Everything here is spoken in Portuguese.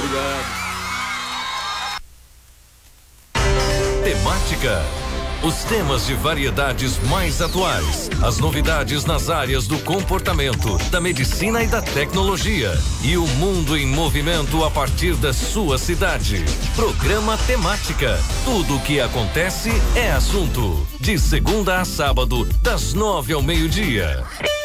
Obrigado. Temática. Os temas de variedades mais atuais, as novidades nas áreas do comportamento, da medicina e da tecnologia e o mundo em movimento a partir da sua cidade. Programa Temática. Tudo o que acontece é assunto. De segunda a sábado, das 9 ao meio-dia.